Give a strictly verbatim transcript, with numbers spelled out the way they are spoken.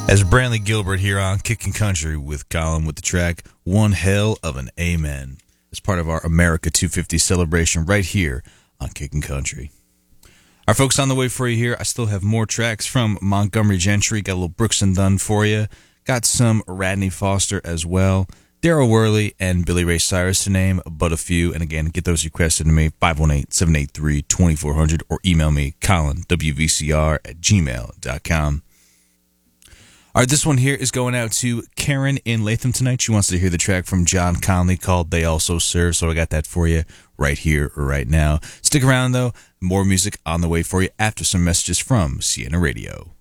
As Brantley Gilbert here on Kickin' Country with Colin with the track One Hell of an Amen as part of our America two fifty celebration right here on Kickin' Country. Our folks on the way for you here. I still have more tracks from Montgomery Gentry. Got a little Brooks and Dunn for you. Got some Radney Foster as well. Daryl Worley and Billy Ray Cyrus to name but a few. And again, get those requested to me, five one eight, seven eight three, two four zero zero or email me, Colin, W V C R at gmail dot com. All right, this one here is going out to Karen in Latham tonight. She wants to hear the track from John Conley called They Also Serve, so I got that for you right here, right now. Stick around, though. More music on the way for you after some messages from Sienna Radio.